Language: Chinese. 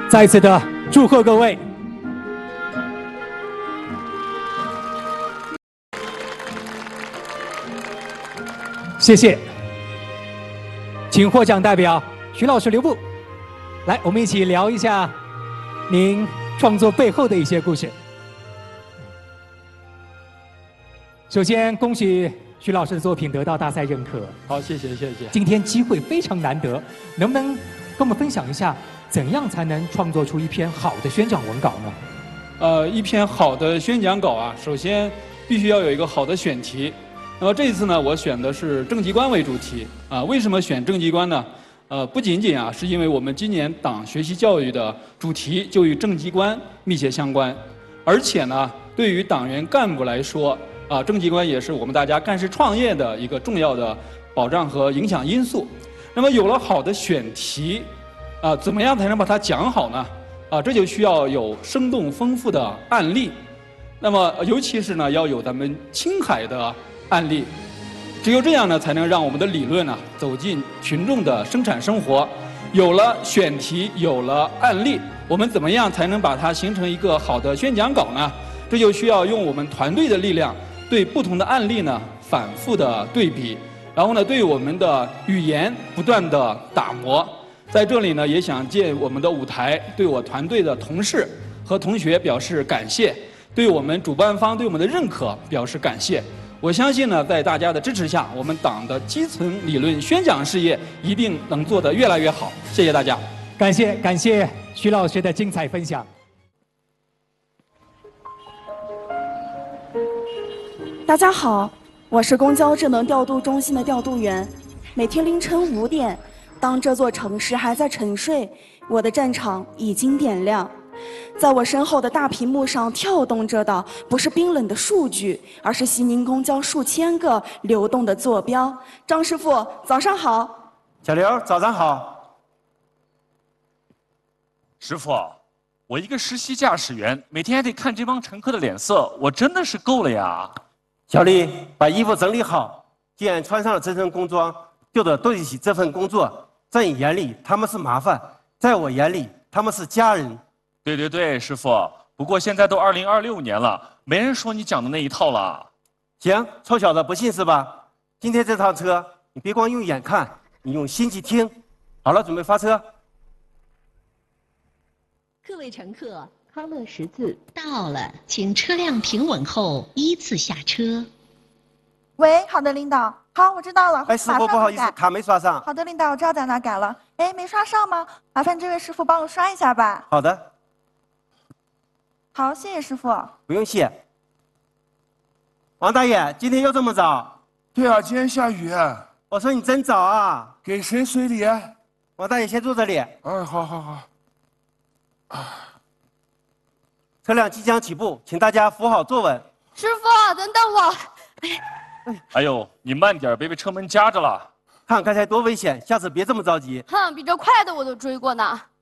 再次的祝贺各位。谢谢，请获奖代表徐老师留步。来，我们一起聊一下您创作背后的一些故事。首先，恭喜徐老师的作品得到大赛认可。 好，谢谢。 今天机会非常难得，能不能跟我们分享一下，怎样才能创作出一篇好的宣讲文稿呢？ 一篇好的宣讲稿啊，首先必须要有一个好的选题。那么这一次呢，我选的是政绩观为主题啊。为什么选政绩观呢？不仅仅啊，是因为我们今年党学习教育的主题就与政绩观密切相关，而且呢，对于党员干部来说，政绩观也是我们大家干事创业的一个重要的保障和影响因素。那么有了好的选题，怎么样才能把它讲好呢？这就需要有生动丰富的案例。那么尤其是呢，要有咱们青海的案例。只有这样呢，才能让我们的理论呢走进群众的生产生活。有了选题，有了案例，我们怎么样才能把它形成一个好的宣讲稿呢？这就需要用我们团队的力量，对不同的案例呢反复的对比，然后呢对我们的语言不断的打磨。在这里呢，也想借我们的舞台，对我团队的同事和同学表示感谢，对我们主办方对我们的认可表示感谢。我相信呢，在大家的支持下，我们党的基层理论宣讲事业一定能做得越来越好。谢谢大家， 感谢徐老师的精彩分享。 大家好，我是公交智能调度中心的调度员。每天凌晨5点，当这座城市还在沉睡，我的战场已经点亮。在我身后的大屏幕上跳动着的不是冰冷的数据，而是西宁公交数千个流动的坐标。张师傅，早上好。 小刘，早上好。 师傅，我一个实习驾驶员，每天还得看这帮乘客的脸色，我真的是够了呀。 小李，把衣服整理好。既然穿上了这身工装，就得对得起这份工作。在你眼里，他们是麻烦；在我眼里，他们是家人。 对，师傅。不过现在都2026年了，没人说你讲的那一套了。 行，臭小子，不信是吧？今天这趟车，你别光用眼看，你用心去听。好了，准备发车。 各位乘客，康乐十字到了，请车辆停稳后依次下车。 喂，好的，领导。好，我知道了。 哎，师傅，不好意思，卡没刷上。 好的，领导，我知道在哪改了。哎，没刷上吗？麻烦这位师傅帮我刷一下吧。 好的。 好，谢谢师傅。 不用谢。王大爷，今天又这么早？ 对啊，今天下雨。 我说你真早啊。 给谁随礼啊？ 王大爷先坐这里。 好。 车辆即将起步，请大家扶好坐稳。 师傅，等等我。 哎呦，你慢点，别被车门夹着了。 看刚才多危险，下次别这么着急。 哼，比这快的我都追过呢。